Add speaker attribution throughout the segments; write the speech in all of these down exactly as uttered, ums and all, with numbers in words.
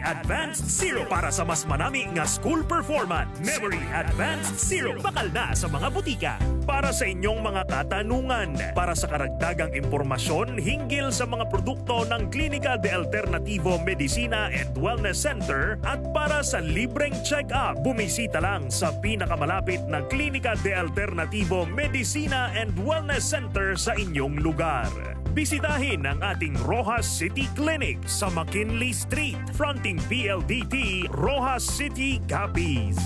Speaker 1: Advanced Zero para sa mas manami nga school performance. Memory Advanced Zero bakal na sa mga butika. Para sa inyong mga katanungan, para sa karagdagang impormasyon hinggil sa mga produkto ng Klinika de Alternativo Medicina and Wellness Center at para sa libreng check-up, bumisita lang sa pinakamalapit na Klinika de Alternativo Medicina and Wellness Center sa inyong lugar. Bisitahin ang ating Rojas City Clinic sa McKinley Street, fronting P L D T, Rojas City, Capiz.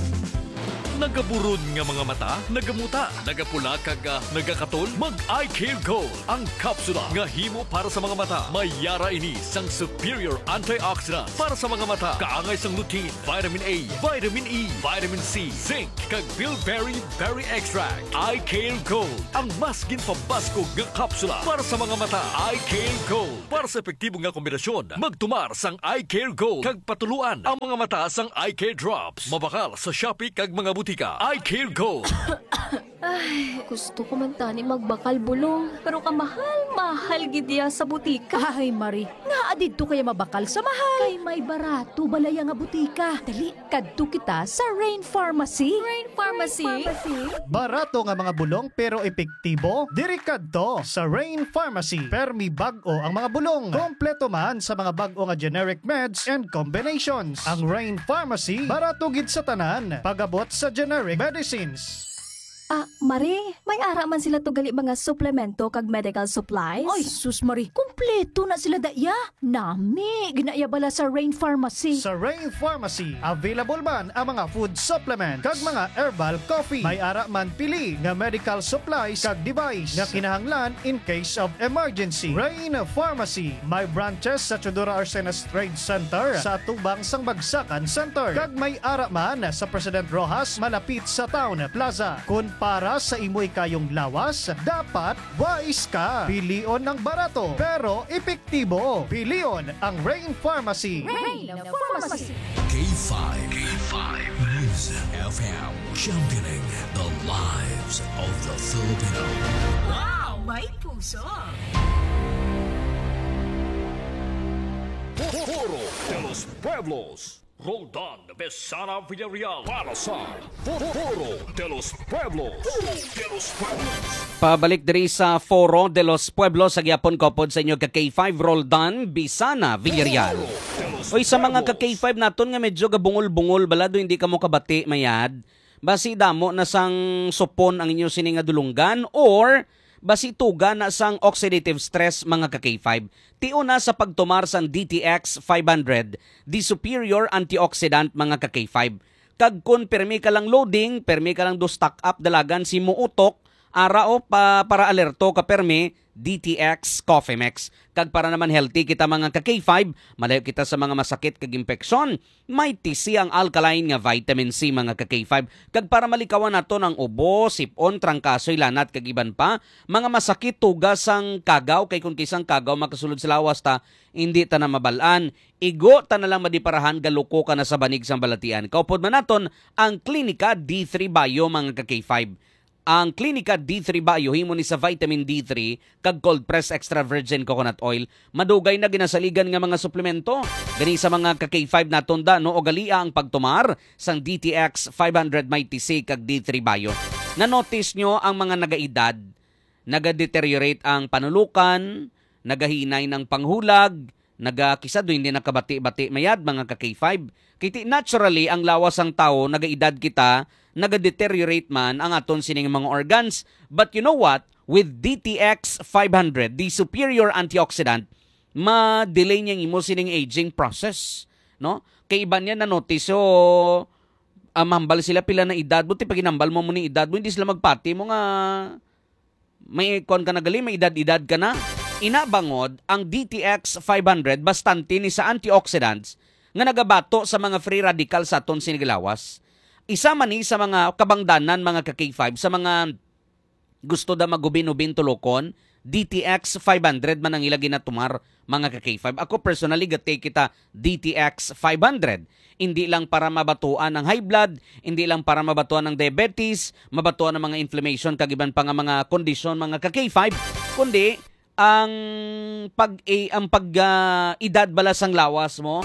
Speaker 2: Nagaburod nga mga mata, nagamuta, nagapula kag uh, nagakatol, mag-Eye Care Gold. Ang kapsula nga himo para sa mga mata. May yara ini sang superior antioxidant para sa mga mata. Kaangay sang lutein, vitamin A, vitamin E, vitamin C, zinc, kag bilberry berry extract. Eye Care Gold, ang mas ginpabaskog nga kapsula para sa mga mata. Eye Care Gold, para sa epektibo nga kombinasyon. Magtumar sang Eye Care Gold kag patuluan ang mga mata sang Eye Care Drops. Mabakal sa Shopee kag mga butika. Eye Care Gold.
Speaker 3: Ay, gusto ko man tani magbakal bulong. Pero kamahal-mahal gidya sa butika.
Speaker 4: Ay, Marie, naadid to kaya mabakal sa mahal. Kay may barato balaya nga butika. Dali, kadto kita sa Rain Pharmacy.
Speaker 3: Rain Pharmacy? Rain Pharmacy?
Speaker 5: Barato nga mga bulong pero epektibo? Diri kadto sa Rain Pharmacy. Permi bag-o ang mga bulong. Kompleto man sa mga bag-o nga generic meds and combinations. Ang Rain Pharmacy, barato gid sa tanan. Pagabot sa generic medicines.
Speaker 3: Ah, Marie, may ara man sila to gali mga suplemento kag medical supplies?
Speaker 4: Ay, sus Marie, kumpleto na sila daya. Nami, ginaya bala sa Rain Pharmacy.
Speaker 5: Sa Rain Pharmacy, available man ang mga food supplement kag mga herbal coffee. May ara man pili nga medical supplies kag device nga kinahanglan in case of emergency. Rain Pharmacy, may branches sa Chodora Arsenas Trade Center, sa Tubang Sang Bagsakan Center, kag may ara man sa President Rojas malapit sa Town Plaza. Kun para sa imoy kayong lawas, dapat wais ka. Pilion ng barato, pero epektibo. Pilion ang Rain Pharmacy.
Speaker 4: Rain Pharmacy.
Speaker 6: K five. K five. News F M. Championing the lives of the Filipino.
Speaker 4: Wow, may puso.
Speaker 2: Foro de los Pueblos. Roldan Besana Villarreal para sa Foro de los Pueblos. Foro de los Pueblos.
Speaker 7: Pabalik diri sa Foro de los Pueblos sa gyapon kopod sa inyo ka K five Roldan Besana Villarreal. Oy, sa mga ka K five naton nga medyo gabungol-bungol balado hindi ka mo kabati mayad. Basi damo na sang supon ang inyo sini nga dulunggan or basi tuga na sang oxidative stress mga ka K five. Tio na sa pagtumar sang D T X five hundred, the superior antioxidant mga ka K five. Kag kun permi ka lang loading, permi ka lang do stock up dalagan si muutok, ara o pa, para alerto ka permi, D T X Coffee Mix. Kag para naman healthy kita mga ka K five, malayo kita sa mga masakit kag impeksyon, may T C ang alkaline nga vitamin C mga ka K five. Kag para malikawan nato ng ubo, sipon, trangkasoy, lanat kag iban pa, mga masakit tugas sang kagaw kay kun kisang kagaw makasulod sa lawas ta, hindi ta na mabalaan. Igo ta na lang madiparahan galuko ka na sa banig sang balatian. Kaupod man naton ang Klinika D three Bio mga ka K five. Ang Klinika D three Bio himo ni sa vitamin D three kag cold press extra virgin coconut oil. Madugay na ginasaligan nga mga suplemento. Gani sa mga ka K five naton da no o galia ang pagtumar sang D T X five hundred may T C kag D three Bio. Na-notice nyo ang mga nagaedad, nagadeteriorate ang panulukan, nagahinay ng panghulag, nagakisado hindi nakabati-bati mayad mga ka K five. Kiti naturally ang lawas ang tao, nagaedad kita, nagadeteriorate man ang aton sining mga organs. But you know what? With D T X five hundred, the superior antioxidant, ma-delay niyang imo sining aging process. No? Kay iba niya na-notice, so, uh, mambal sila pila na edad. Buti pag inambal mo mo ni edad mo, hindi sila magpati mo nga may kon ka na gali, may edad-edad ka na. Inabangod ang D T X five hundred bastante ni sa antioxidants nga nagabato sa mga free radical sa aton sinigilawas. Isa man ni sa mga kabangdanan mga ka K five sa mga gusto da magubin-ubin tulokon, D T X five hundred man ang ilagi na tumar mga ka K five. Ako personally gatay kita D T X five hundred. Hindi lang para mabatuan ng high blood, hindi lang para mabatuan ng diabetes, mabatuan ng mga inflammation kag iban pa nga mga kondisyon mga ka K five, kundi ang pag eh, ang pag uh, edad bala sang lawas mo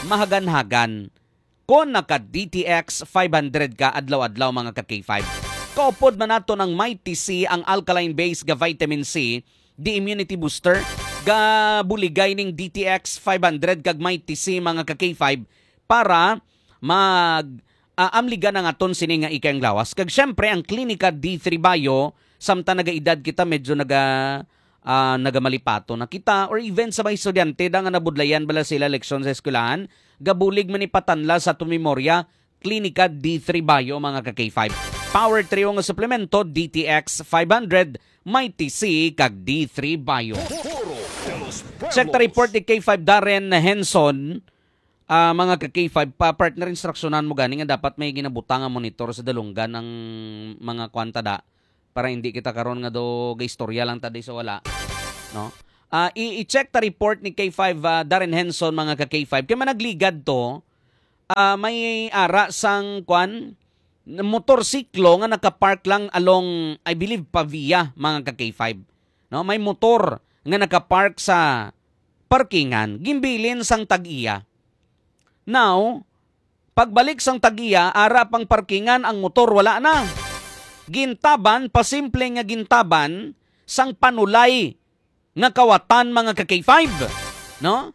Speaker 7: mahagan-hagan. Kung naka-D T X five hundred ka adlaw-adlaw mga ka-K five. Kaupod man nato ng Mighty C ang alkaline base ga vitamin C, the immunity booster, ga buligay ning D T X five hundred kag Mighty C mga ka-K five para mag uh, amliga na nga ton sini nga ikayang lawas. Kag syempre ang Clinica D three Bio, samta nagaedad kita medyo naga uh, nagamalipato na kita or even sa mga estudyante da nga nabudlayan bala sila leksyon sa eskwelahan, gabulig man ipatanla sa tumemorya Clinica D three Bio mga ka-K five. Power trio nga suplemento D T X five hundred, Mighty C kag D three Bio. Check the report ni K five Darren Henson. Uh, mga ka-K five, pa partner instruksyonan mo gani nga dapat may ginabutang nga monitor sa dalunggan ng mga kwantada para hindi kita karon nga do gaistorya lang taday sa wala, no? Uh, i-check ta report ni K five uh, Darren Henson mga ka-K five kay managligad to, uh, may ara sang kwan motorsiklo nga nakapark lang along I believe Pavia mga ka-K five, no? May motor nga nakapark sa parkingan gimbilin sang Tag-iya. Now, pagbalik sang Tag-iya, ara pang parkingan ang motor wala na. Gintaban, pasimple nga gintaban, sang panulay nga kawatan mga ka-K five. No?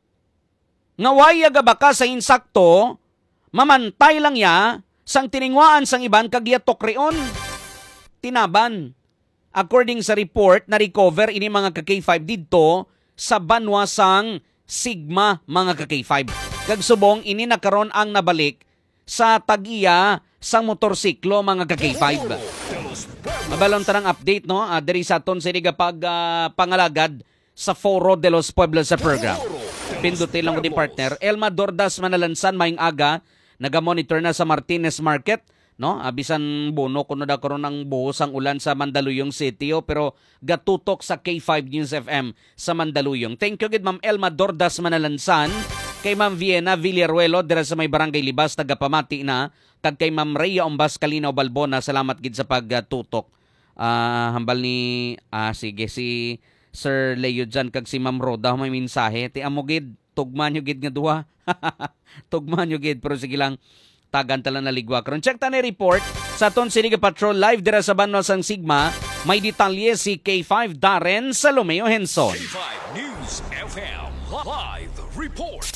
Speaker 7: Ngawaya ga baka sa insakto, mamantay lang ya, sang tiningwaan sang iban kagya tokreon. Tinaban. According sa report, na-recover ini mga ka-K five dito sa banwasang Sigma mga ka-K five. Kag subong ini nakaron ang nabalik sa Tag-iya sang motorsiklo mga ka-K five. Mabalon tanang update no, uh, diri sa aton sini pag uh, pangalagad sa Foro de los Pueblos sa program. Pinduti lang di partner Elma Dordas Manalansan maing aga naga-monitor na sa Martinez Market, no? Abisan bono kuno da karon ang buhos ang ulan sa Mandaluyong City oh, pero gatutok sa K five News F M sa Mandaluyong. Thank you gid Ma'am Elma Dordas Manalansan. Kay Ma'am Viena Villaruelo dira sa may Barangay Libas tagapamati na, kag kay Ma'am Rhea Ombas Calinaw Balbona, salamat gid sa pagtutok. Uh, hambal ni ah sige si Sir Leo dyan kag si Ma'am Roda may mensahe ti amo gid tugman nyo gid nga duha. Tugman nyo gid pero sige lang tagan tala naligwa karon. Check ta ni report sa ton Siniga Patrol live dira sa Banwasang Sigma, may detalye si K five Darren Salomeo Henson.
Speaker 2: K five News F M live report.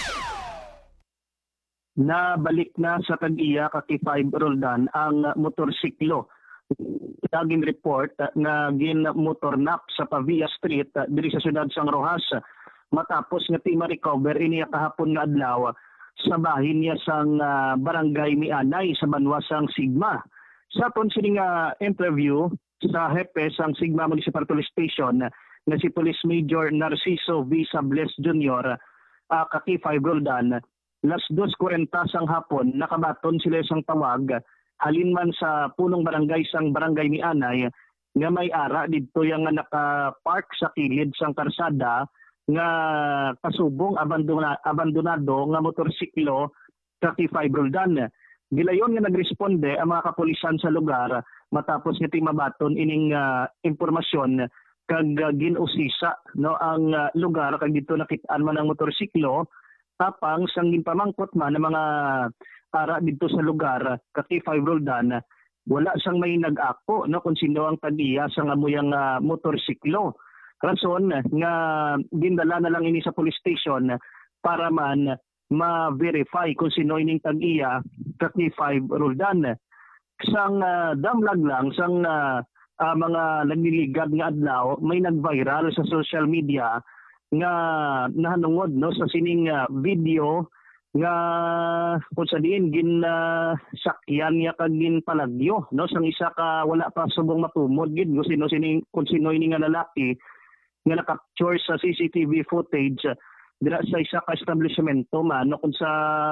Speaker 8: Nabalik na sa Tag-iya ka K five Roldan ang motorsiklo. Taging report na gin motornap sa Pavia Street diri sa siyudad sang Rojas matapos nga ti ma-recover ini kahapon nga adlaw sa bahin niya sang uh, Barangay Mianay sa Banwasang Sigma. Sa ton sini nga interview sa hepe sang Sigma Municipal Police Station na si Police Major Narciso V. Sables Junior uh, ka K five Roldan, las dos forty sang hapon nakabaton sila sang tawag halin man sa punong barangay sang Barangay Mianay nga may ara didto yang nga naka-park sa kilid sang karsada nga kasubong abandona, abandonado nga motorsiklo sa K five Roldan. Gilayon nga nagresponde ang mga kapulisan sa lugar matapos nga timabaton ining uh, impormasyon kag uh, ginusisa no ang uh, lugar kag dito nakit-an man ang motorsiklo tapang sang ginpamangkot man ng mga ara dito sa lugar ka K five Roldan, wala sang may nag-ako no kung sino ang Tag-iya sa amuyang uh, motorsiklo. Rason nga gindala na lang ini sa police station para man ma-verify kung sino ining Tag-iya ka K five Roldan. Sang uh, damlag lang sang uh, uh, mga nagliligad nga adlaw may nag-viral sa social media nga nahanungod no sa sining uh, video nga kung sa diin gin uh, sakyan niya kag gin palagyo no sang isa ka wala pa subong matumod gid kung sino sining kung sino ini nga lalaki nga na-capture sa C C T V footage uh, dira sa isa ka establishmento man no kung sa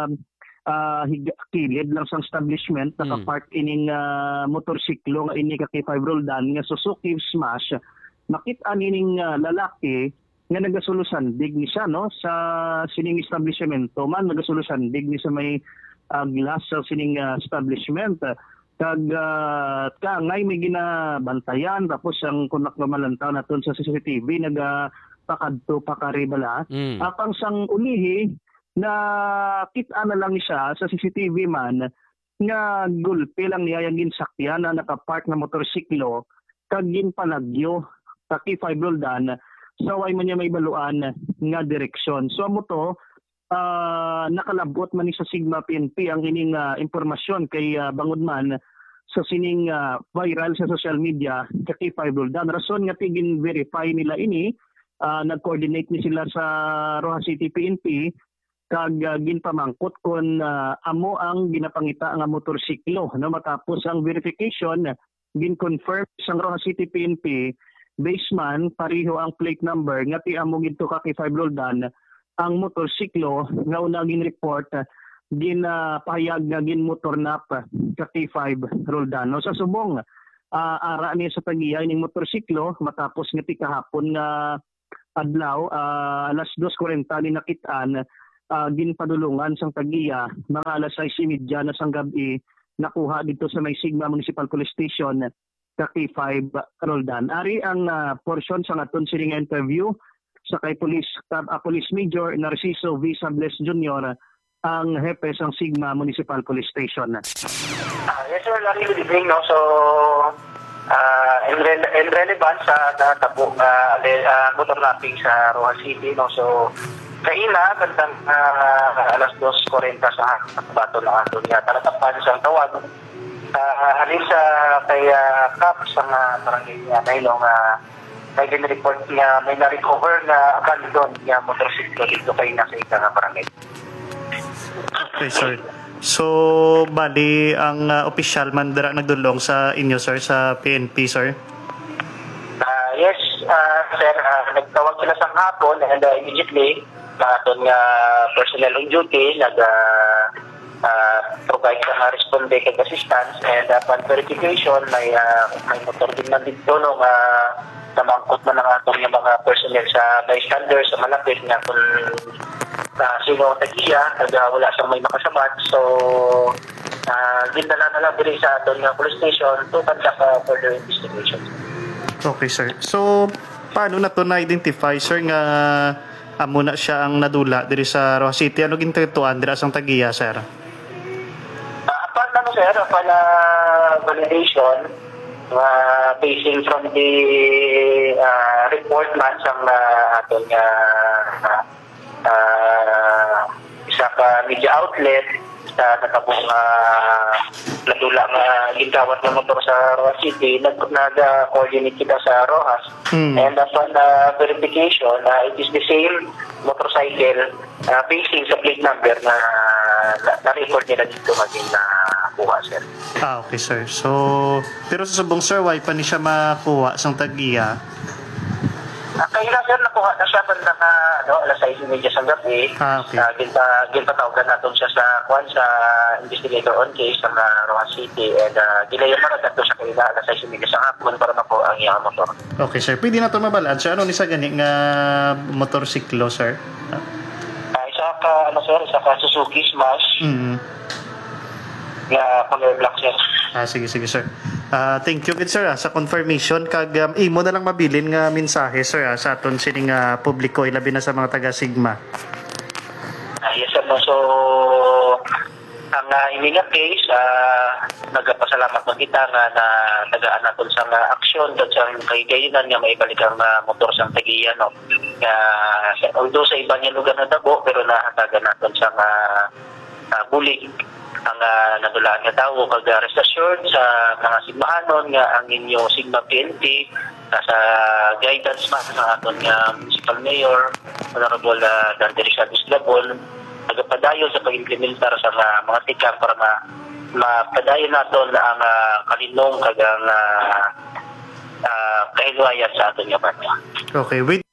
Speaker 8: uh, kilid lang sang establishment
Speaker 7: Mm.
Speaker 8: naka-park ining uh, motorsiklo nga ini ka K five Roldan nga Suzuki Smash. Makit-an ining uh, lalaki nga nagasulusandig ni siya no sa sining establishmento man nagasulusandig ni sa may uh, glass sa sining uh, establishment kag uh, kangay may ginabantayan tapos ang kunak malantaw naton sa C C T V naga pakadto pakaribala
Speaker 7: Mm.
Speaker 8: apang sang ulihi na kita na lang siya sa C C T V man nga gulpe lang niya yung ginsakyan na nakapark na motorsiklo kag ginpalagyo sa K five Roldan sa way man niya may baluan nga direksyon. So amo to uh, nakalabot man ni sa Sigma P N P ang ining uh, impormasyon kay uh, bangod man sa sining uh, viral sa social media sa K five Roldan. Rason nga tigin verify nila ini, uh, nag-coordinate ni sila sa Rojas City P N P kag uh, ginpamangkot kon uh, amo ang ginapangita nga motorsiklo, no? Matapos ang verification gin-confirm sa Rojas City P N P baseman pareho ang plate number nga ti amo gidto ka K five Roldan ang motorsiklo nga una gin-report uh, gin uh, pahayag nga gin motor nap sa K five Roldan. No? Sa subong uh, ara niya sa tagiya ning motorsiklo matapos nga ti kahapon nga adlaw uh, alas dos kuwarenta ni nakitaan uh, ginpadulungan sang tagiya mga alas sais trenta na sang gabi nakuha dito sa may Sigma Municipal Police Station sa K five Roldan. Ari ang uh, portion sa aton sining interview sa kay Police uh, Police Major Narciso V. Sables Junior ang hepe sang Sigma Municipal Police Station.
Speaker 9: Uh, yes sir, Larry, good evening. No? So, uh, in, re- in relevance sa uh, tabo, uh, uh, motor lapping sa Rojas City, no? So, kaina, gandang uh, alas dos kuwarenta sa bato na ato niya. Talatapan sa tawag. Uh, halin sa kay uh, Cap sa uh, barangay niya, nailong uh, may report niya, may na-recover na abandon niya motorsiklo dito kay nasa ika nga barangay.
Speaker 5: Okay, sir. So, bali, ang uh, official man dira nagdulong sa inyo, sir, sa P N P, sir?
Speaker 9: Uh, yes, uh, sir. Uh, nagtawag sila sa hapon and uh, immediately, uh, doon nga personnel on duty, nag uh, uh, provide sa uh, responde kag assistance and upon uh, verification, may, uh, may motor din na dito nung uh, namangkot man ang atong mga personnel sa bystanders sa malapit nga kung uh, sino ang tagiya, at uh, wala siyang may makasabat. So, uh, gindala na lang diri sa aton nga police station to conduct uh, further investigation.
Speaker 5: Okay, sir. So, paano na to na-identify, sir, nga amo na siya ang nadula diri sa Rojas City? Ano gintutuan dira sang tagiya, sir?
Speaker 9: Uh, upon ano, sir, upon uh, validation, uh, basing from the uh, report man sa uh, aton nga uh, uh, isa ka media outlet sa nakabong uh, nadula nga gintawat ng motor sa Rojas City, nag-coordinate kita sa Rojas. Hmm. And upon uh, verification, uh, it is the same motorcycle uh, basing sa plate number na na-record nila dito maging nakuha, sir.
Speaker 5: Ah, okay, sir. So, pero sa subong, sir, why pa ni siya makuha sang tagiya?
Speaker 9: Uh, kaya na, sir, nakuha na siya banda na ano, alas sais trenta sa gabi.
Speaker 5: Ah, okay.
Speaker 9: Uh, ginta, ginpatawagan natin siya sa kwan sa investigator on case sa uh, Rojas City and uh, gilayan mo na dato siya kaya alas sais trenta sa hapon para makuha ang iyang motor.
Speaker 5: Okay, sir. Pwede na ito mabalaan, sir. Ano ni sa gani nga motorsiklo, sir?
Speaker 9: Uh, isa ka, ano, sir, isa ka Suzuki Smash.
Speaker 5: Mm-hmm.
Speaker 9: Nga color black, sir.
Speaker 5: Ah, sige, sige, sir. Uh, thank you, good, sir, ah, sa confirmation. Kag, um, imo na lang mabilin nga mensahe, sir, ah, sa aton sining uh, publiko, ilabi na sa mga taga-Sigma.
Speaker 9: Uh, yes, sir. No, so, ang uh, ini nga case, uh, nagpasalamat mo kita nga na tagaan natin sa uh, aksyon at sa kaigayinan nga maibalik ang uh, motor sa tagiya. No? Uh, although sa iba niya lugar na dabo, pero nahatagan natin sa uh, uh, bulig ang uh, nadulaan nga tao. Kag uh, rest assured sa mga Sigmahanon nga ang inyo Sigma P N P sa guidance man sa aton nga Municipal Mayor Honorable uh, Dante Rizal Islabon nagapadayon sa pag-implementar sa uh, mga tikang para ma mapadayon naton ang uh, kalinong kag ang uh, uh, kahilwayan sa aton nga bansa.
Speaker 5: Okay, wait.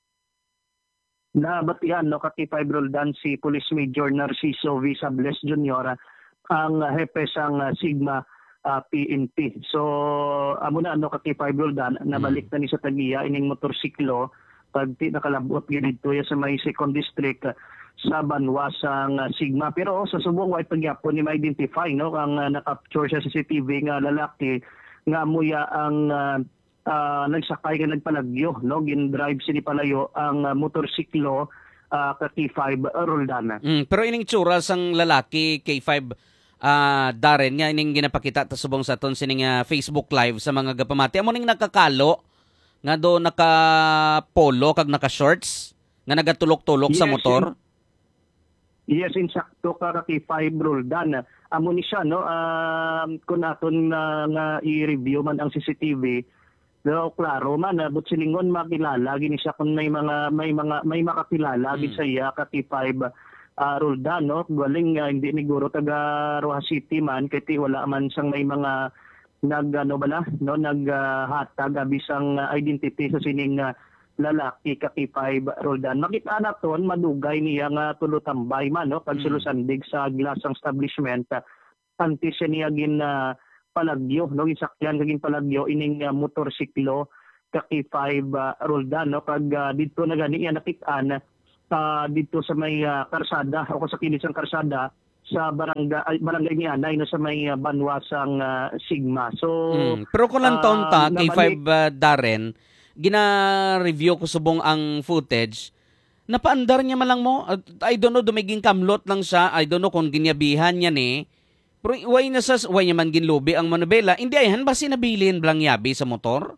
Speaker 8: Nabatian no ka K five Roldan si Police Major Narciso V. Sables Junior ang hepe sang uh, Sigma uh, P N P. So amo na ano ka K five Roldan nabalik na ni sa tagiya ining motorsiklo pag ti nakalabot gyud dito sa may second district uh, sa Banwa sang uh, Sigma. Pero sa subong way pagyapon ni ma-identify no ang uh, na-capture sa C C T V nga lalaki nga amuya ang uh, uh, nagsakay nga nagpalagyo no gin-drive sini palayo ang uh, motorsiklo uh, ka K five Roldan.
Speaker 7: Mm, pero ining tsura sang lalaki K five ah Darren nga ining ginapakita ta subong sa ton sining ah, Facebook live sa mga gapamati. Amo ning nakakalo nga do naka polo kag naka shorts nga nagatulok-tulok sa
Speaker 8: Yes,
Speaker 7: motor.
Speaker 8: Yes, insakto ka ka K five Roldan. Amo ni siya no, uh, kung naton na nga i-review man ang C C T V, no, klaro man, uh, but silingon makilala gini siya kung may mga may mga may makakilala gid sa iya ka K five uh, Roldan, no, galing uh, hindi ni guro taga Rojas City man kay ti wala man sang may mga nag ano bala no naghatag uh, bisang uh, identity sa sining uh, lalaki ka K five Roldan. Makita naton madugay niya nga tulutambay man no pag sulusandig sa glasang establishment uh, antes siya niya gin uh, palagyo no gisakyan kaging palagyo ining uh, motorsiklo ka K five uh, Roldan no pag uh, dito na gani iya nakitaan uh, dito sa may uh, karsada o sa kilis ng karsada sa barangay barangay ni Anay no sa may uh, banwasang uh, Sigma. So
Speaker 7: Mm, pero kung lang taon ta,
Speaker 8: uh,
Speaker 7: K five uh, Darren, gina-review ko subong ang footage, napaandar niya malang mo. Uh, I don't know, dumiging kamlot lang siya. I don't know kung ginyabihan niya ni. Pero way na sa, way niya man ginlubi ang manubela. Hindi ayhan ba sinabilin blang yabi sa motor?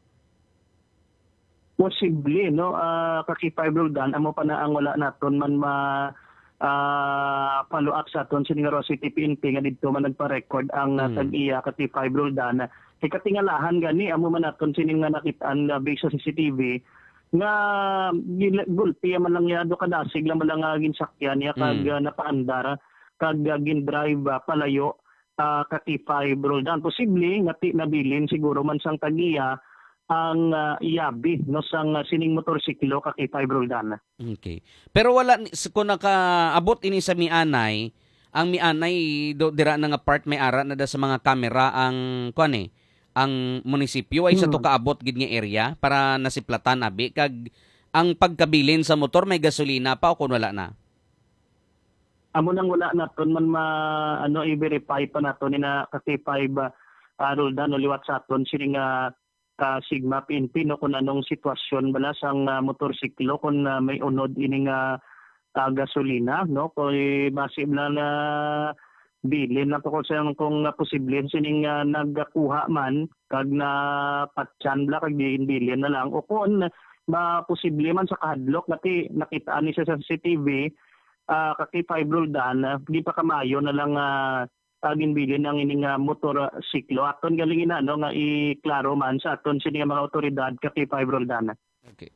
Speaker 8: Posible, no? Uh, ka K five Roldan, amo pa na ang wala naton man ma uh, follow up sa aton sining Rojas City P N P nga dito man nagpa-record ang uh,
Speaker 7: Hmm.
Speaker 8: tag-iya ka K five Roldan. Kay katingalahan gani amo man naton sining nga nakitaan uh, based sa C C T V nga gulpi man lang ya do kadasig lang man lang uh, ginsakyan niya kag
Speaker 7: Mm.
Speaker 8: uh, napaandar kag uh, gin-drive uh, palayo uh, ka K five Roldan. Posible nga ti nabilin siguro man sang tag-iya ang uh, iyabi no sang uh, sining motorsiklo ka K five Roldan.
Speaker 7: Okay. Pero wala, ni- s- kung nakaabot ini sa mianay, ang mianay do dira na nga part may ara na da sa mga kamera ang kuan eh, ang munisipyo ay sa to kaabot gid nga area para nasiplatan abi kag ang pagkabilin sa motor may gasolina pa o kung wala na.
Speaker 8: Amo nang wala naton man ma ano i-verify pa naton ni na ka K five uh, Roldan no liwat sa aton sining uh, ka Sigma P N P no kung anong sitwasyon bala sang uh, motorsiklo kung uh, may unod ining uh, uh, gasolina no kay base na na bilin na to ko sa kung uh, posible sining uh, nagkuha man kag na patyan bla kag bilin na lang o kung ma posible man sa kahadlok nati nakita ni sa C C T V uh, ka K five Roldan uh, di pa kamayo na lang uh, agin bilin ang ining uh, motor uh, siklo aton galing ina no nga iklaro man sa aton sini nga mga otoridad ka K five Roldan.
Speaker 7: Okay.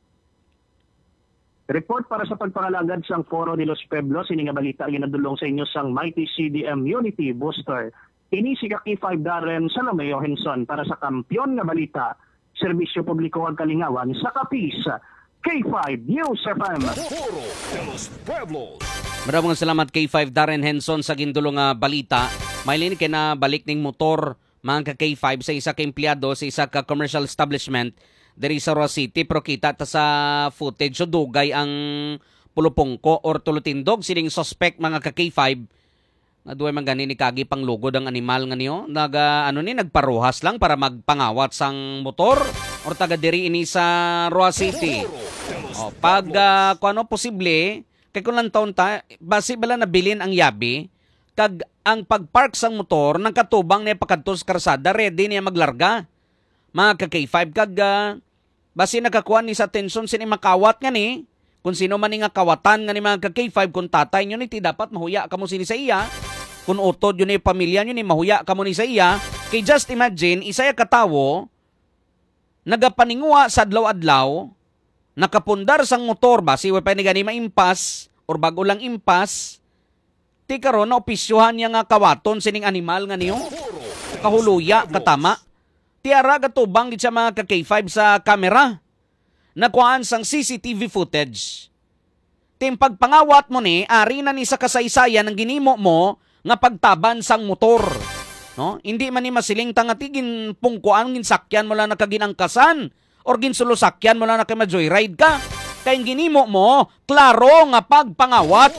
Speaker 8: Report para sa pagpangalagad sang Foro de los Pueblos ini nga balita ginadulong sa inyo sang Mighty C D M Unity Booster. Ini si ka K five Darren Salomeo Henson para sa Kampiyon nga balita, serbisyo publiko ug kalingawan sa Kapis. K five News F M.
Speaker 2: Foro de los Pueblos.
Speaker 7: Maraming salamat K five Darren Henson sa gindulong nga balita. Maylin kay na balik ning motor mga ka K five sa isa ka empleyado sa isa ka commercial establishment diri sa Rojas City pero kita ta sa footage so dugay ang pulupongko or tulutindog sining suspect mga ka K five na duay man gani ni kagi panglugod ang animal nga niyo naga ano ni nagparuhas lang para magpangawat sang motor or taga diri ini sa Rojas City. O, pag uh, kung ano posible kay kung lang taon ta base bala nabilin ang yabi kag ang pagpark sang motor nang katubang ni pakadto sa karsada ready niya maglarga mga ka K five kag uh, base nakakuha ni sa atensyon sini makawat nga ni kung sino man ni nga kawatan nga ni mga ka K five kung tatay nyo ni ti dapat mahuya kamo sini sa iya kung utod yun ni pamilya nyo ni mahuya kamo ni sa iya kay just imagine isaya katawo nagapaninguha sa adlaw-adlaw nakapundar sang motor base wa pa ni gani maimpas or bago lang impas ti karon na opisyuhan niya nga kawaton sining animal nga niyo kahuluya katama tiara gatubang gid sa mga ka K five sa kamera nakuhaan sang C C T V footage tim pagpangawat mo ni ari na ni sa kasaysayan ng ginimo mo nga pagtaban sang motor no hindi man ni masiling tangatigin pungkuan gin sakyan mo lang nakaginangkasan or ginsulusakyan mo lang na kay ma-joyride ka kay ginimo mo klaro nga pagpangawat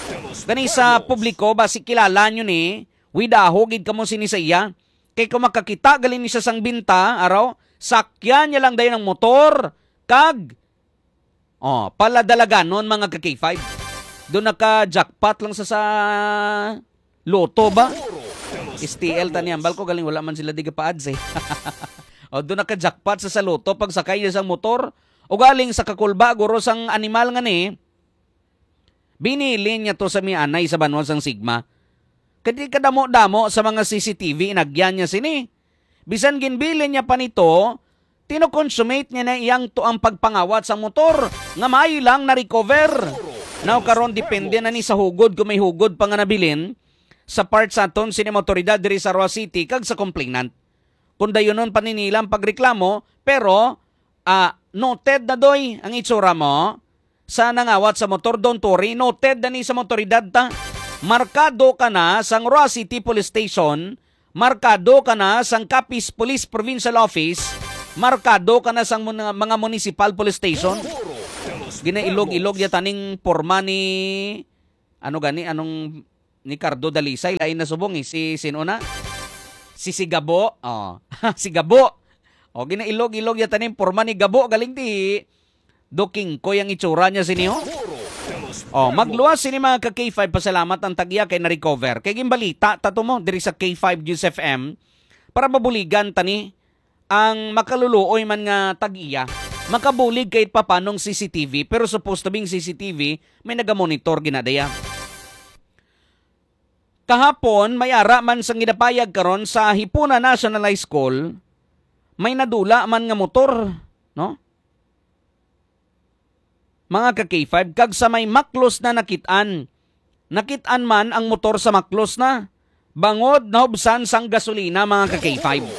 Speaker 7: kani sa publiko basi kilala nyo ni widaho gid kamo sini sa iya kay kung makakita galing ni sa sang binta araw sakyan niya lang dayon ang motor kag Oh, paladalaga noon mga ka-K five. Doon naka-jackpot lang sa sa loto ba? S T L taniyang balko galing wala man sila diga pa-ads eh. O doon naka-jackpot sa sa loto pag sakay niya sa motor o galing sa kakulba guro sang animal nga ni. Binili niya to sa mianay sa banwa sang Sigma. Kadi kadamo-damo sa mga C C T V inagyan niya sini. Bisan ginbili niya pa nito, tino-consummate niya na iyang to ang pagpangawat sa motor nga maayo lang na-recover. Now karon depende na ni sa hugod kung may hugod pa nga nabilin sa parts aton sini motoridad diri sa Roa City kag sa complainant. Kung dayonon paninilang pagreklamo pero uh, noted na doy ang itsura mo sa nangawat sa motor, don't worry, noted na ni sa motoridad ta. Markado ka na sa Roa City Police Station, markado ka na sa Capiz Police Provincial Office, markado ka na sa mga, mga municipal police station. Ginailog-ilog ya taning porma ni ano gani anong ni Cardo Dalisay lain na subong eh. Si sino na? Si si Gabo. Oh. Si Gabo. O ginailog-ilog ya taning porma ni Gabo galing ti Doking ko yung itsura niya siniho. Oh, magluwas sini mga ka-K five, pasalamat ang tagya kay na-recover. Kay gimbalita tato mo diri sa K five News F M para mabuligan tani ang makaluluoy man nga tag-iya. Makabulig kahit papanong C C T V pero supposed to being C C T V may nagamonitor ginadaya. Kahapon may ara man sang gidapayag karon sa Hipona National High School may nadula man nga motor, no? Mga ka-K five, kag sa may maklos na nakitaan. Nakitaan man ang motor sa maklos na. Bangod na hubsan sang gasolina mga ka-K five.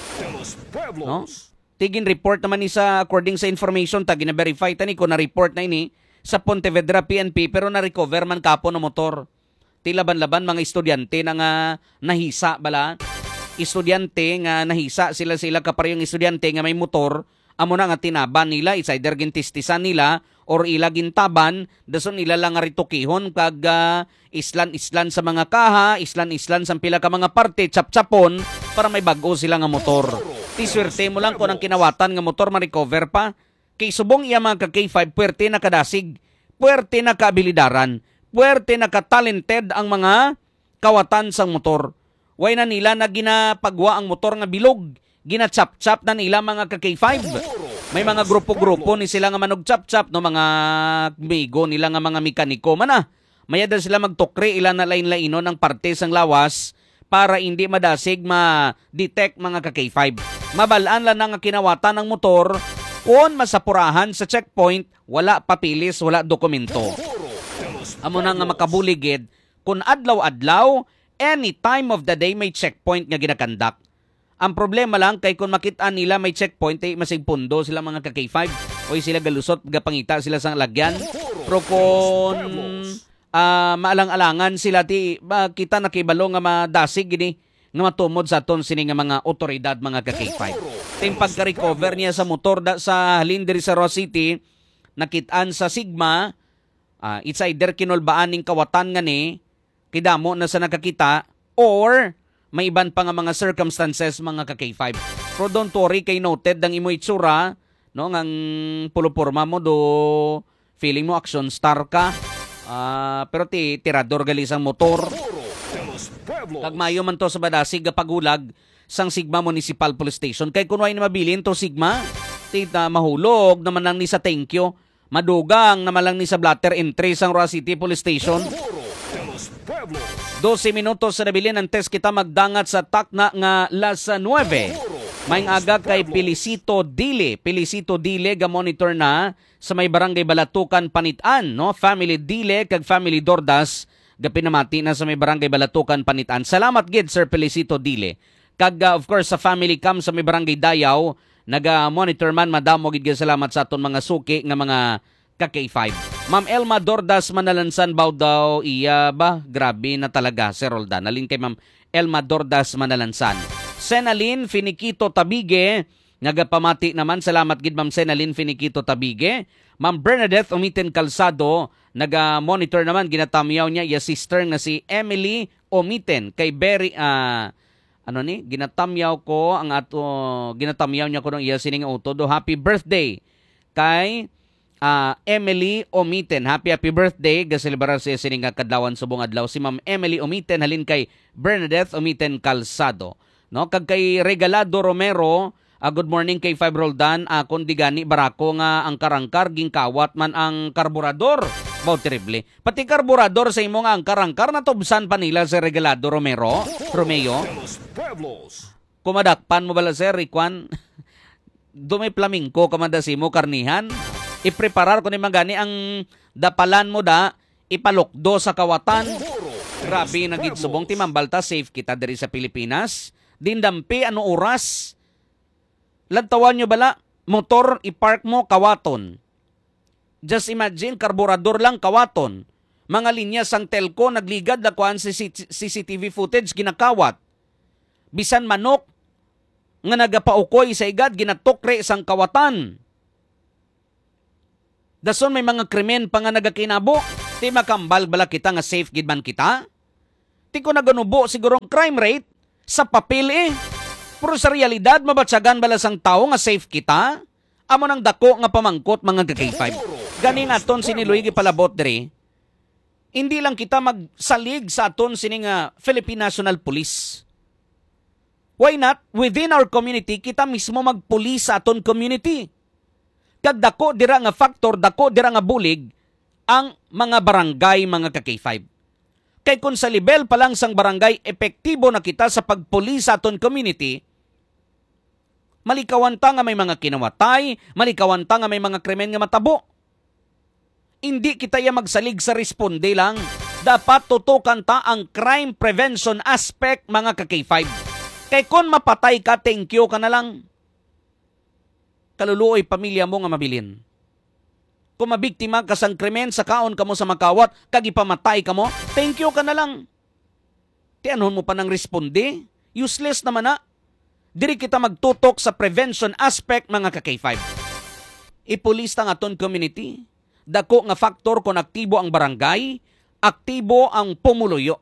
Speaker 7: No? Tigin report naman ni sa according sa information tagi na verify tani ko na report na ini sa Pontevedra P N P pero na recover man kapo ng motor. Tilaban-laban mga estudyante na nga nahisa bala. Estudyante nga nahisa sila sila kaparehong estudyante nga may motor amo na nga tinaban nila it's either gintistisan nila or ila gintaban dason ila lang nga ritukihon kag uh, islan-islan sa mga kaha, islan-islan sa pila ka mga parte chap-chapon para may bago sila nga motor. Ti swerte mo lang kung ang kinawatan nga motor ma-recover pa. Kay subong iya mga ka-K five, puwerte na kadasig, puwerte na kaabilidaran, puwerte na ka-talented ang mga kawatan sang motor. Way na nila na ginapagwa ang motor nga bilog, ginachap-chap na nila mga ka-K five. May mga grupo-grupo ni sila nga manog chap-chap no mga migo nila nga mga mekaniko man ah. Mayada sila magtukre ilan na lain-lainon ang parte sang lawas para hindi madasig ma-detect mga ka-K five. Mabalaan lang nga kinawatan ng motor kung masapurahan sa checkpoint, wala papilis, wala dokumento. Amo na nga makabuligid kung adlaw-adlaw, any time of the day may checkpoint nga ginakandak. Ang problema lang kay kung makita nila may checkpoint ay masig pundo sila mga ka-K five o sila galusot gapangita sila sa lagyan. Pero kung uh, maalang-alangan sila ti uh, kita nakibalo nga madasig gini nga matumod sa aton sini nga mga otoridad mga ka-K five. Ting pagka-recover niya sa motor da, sa halin diri sa Roa City, nakitaan sa Sigma, uh, it's either kinulbaan ning kawatan nga ni, kidamo na sa nakakita, or may iban pa nga mga circumstances mga ka-K five. Pero don't worry, kay noted ang imo itsura, no, ngang pulupurma mo do, feeling mo action star ka, uh, pero ti tirador gali sang motor. Kagmayo man to sa badasig pagulag sang Sigma Municipal Police Station. Kay kunway na mabilin to Sigma, tita mahulog naman lang ni sa thank you. Madugang naman lang ni sa blatter entry sang Roa City Police Station. twelve minutos sa nabilin ang test kita magdangat sa takna nga las nine. Maing aga kay Felicito Dile. Felicito Dile ga monitor na sa may barangay Balatukan Panitan, no? Family Dile kag Family Dordas ga pinamati na sa may barangay Balatukan Panitan. Salamat gid Sir Felicito Dile. Kag uh, of course sa family cam sa may barangay Dayaw, naga-monitor man madamo gid salamat sa aton mga suki nga mga ka-K five. Ma'am Elma Dordas Manalansan baw daw iya ba? Grabe na talaga Sir Roldan. Alin kay Ma'am Elma Dordas Manalansan. Senalin Finiquito Tabige, nagapamati naman. Salamat gid Ma'am Senalin Finiquito Tabige. Ma'am Bernadette Omiten Calzado, naga-monitor naman ginatamyaw niya iya sister nga si Emily Omiten kay Berry uh, ano ni ginatamyaw ko ang ato ginatamyaw niya ko ng iya sining auto do happy birthday kay uh, Emily Omiten. Happy happy birthday. Gaselebrar siya sining nga kadlawan subong adlaw. Si Ma'am Emily Omiten halin kay Bernadette Omiten Calzado. No, kag kay Regalado Romero, uh, good morning kay Five Roldan. Uh, kundi gani barako nga ang karangkar gingkawat man ang karburador. Bao terrible. Pati karburador sa imo nga ang karangkar natubsan pa nila sa Regalado Romero, Romeo. Kumadakpan mo bala sir, Rikwan? Dumi flamingo kamadasimo karnihan. Ipreparar ko ni magani ang dapalan mo da, ipalokdo sa kawatan. Grabe nagid subong ti mambalta safe kita diri sa Pilipinas. Dindampi ano oras? Lantawan nyo bala, motor ipark mo kawaton. Just imagine, karburador lang kawaton. Mga linya sang telco nagligad na kuan si C C T V footage ginakawat. Bisan manok nga nagapaukoy sa igad ginatokre sang kawatan. Dason may mga krimen pa nga nagakinabo. Ti makambal bala kita nga safe gid man kita. Ti ko naganubo siguro crime rate sa papel eh. Pero sa realidad mabatsagan bala sang tao nga safe kita. Amo nang dako nga pamangkot mga K five. Gani nga aton siniluy gipalabot diri. Hindi lang kita magsalig sa aton sini nga Philippine National Police. Why not? Within our community, kita mismo magpulis sa aton community. Kag dako dira nga factor, dako dira nga bulig ang mga barangay, mga ka K five. Kay kung sa level pa lang sang barangay, epektibo na kita sa pagpulis sa aton community, malikawan ta nga may mga kinawatay, malikawan ta nga may mga krimen nga matabo. Hindi kita ya magsalig sa responde lang. Dapat tutukan ta ang crime prevention aspect, mga ka K five. Kay kung mapatay ka, thank you ka na lang. Kaluluoy pamilya mo nga mabilin. Kung mabiktima ka sang krimen, sa kaon ka mo sa makawat, kag ipamatay ka mo, thank you ka na lang. Tianon mo pa ng responde? Useless naman na. Diri kita magtutok sa prevention aspect, mga ka K five. Ipulis ta nga aton community. Dako nga faktor kung aktibo ang barangay, aktibo ang pumuluyo.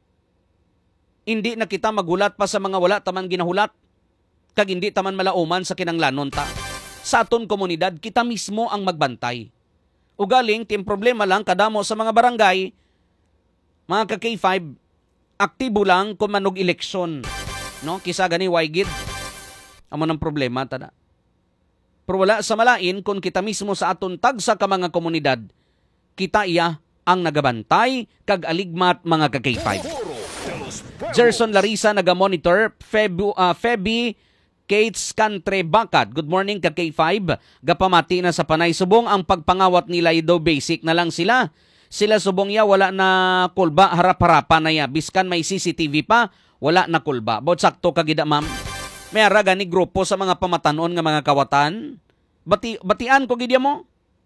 Speaker 7: Hindi na kita magulat pa sa mga wala taman ginahulat, kag hindi taman malauman sa kinanglanon ta. Sa aton komunidad, kita mismo ang magbantay. Ugaling, tiyong problema lang kadamo sa mga barangay, mga ka K five, aktibo lang kung manog eleksyon. No? Kisa gani waygid. Amo ng problema, tada. Pero wala sa malain kung kita mismo sa aton tagsa ka mga komunidad, kita iya ang nagabantay kag aligmat, mga ka K five. Gerson Larissa naga-monitor, Febu, uh, Feby Kates Country Bacad. Good morning ka K five. Gapamati na sa panay subong ang pagpangawat nila daw basic na lang sila. Sila subong ya wala na kulba, harap-harapan na ya. Biskan may C C T V pa, wala na kulba. Ba't sakto kagida ma'am? May araga ni grupo sa mga pamatanon nga mga kawatan. Bati, batian ko gidya mo?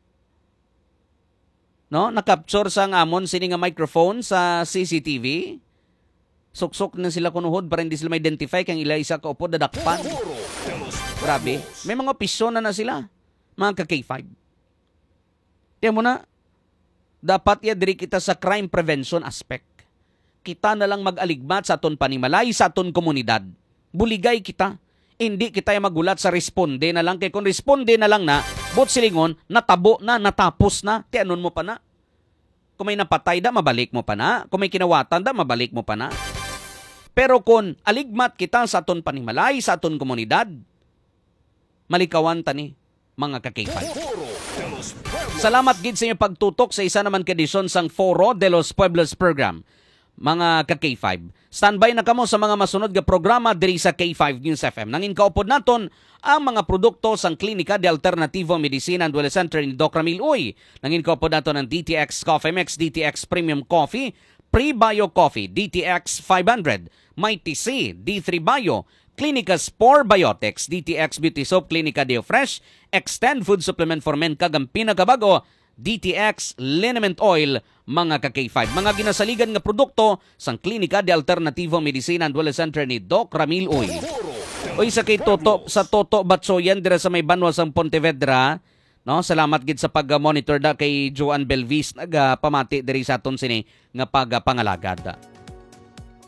Speaker 7: No, nakapture sa ngamon sini nga microphone sa C C T V. Suksok na sila kunuhod para hindi sila ma-identify kang ila isa ka upo dadakpan. Grabe. May mga opisyon na na sila. Mga ka K five. Tiyan mo na, dapat ya diri kita sa crime prevention aspect. Kita na lang mag-aligmat sa aton panimalay, sa aton komunidad. Buligay kita. Hindi kita yung magulat sa responde na lang. Kaya kung responde na lang na, bot silingon, natabo na, natapos na, tiyanon mo pa na. Kung may napatay da, mabalik mo pa na. Kung may kinawatan da, mabalik mo pa na. Pero kung aligmat kita sa aton panimalay, sa aton komunidad, malikawan tani, mga ka K five. Salamat gid sa inyong pagtutok sa isa naman kadisyon sang Foro de los Pueblos program, mga ka K five. Standby na kamo sa mga masunod nga programa diri sa K five News F M. Nangin kaupod naton ang mga produkto sang Klinika de Alternativo Medicina and Wellness Center ni Doc Ramil Uy. Nangin kaupod naton ang D T X Coffee Mix, D T X Premium Coffee, Pre-Bio Coffee, D T X five hundred, Mighty C, D three Bio, Klinika Spore Biotics, D T X Beauty Soap, Klinika Deo Fresh, Extend Food Supplement for Men, kagang pinakabago, D T X Liniment Oil, mga ka K five. Mga ginasaligan nga produkto sang Klinika de Alternativo Medicina and Wellness Center ni Doc Ramil Uy. Uy, sa kay Toto, sa Toto Batsoyan, dira sa may Banwa sang Pontevedra, no? Salamat gid sa pag-monitor da kay Joan Belvis, nagapamati diri sa aton sini nga pagpangalagad.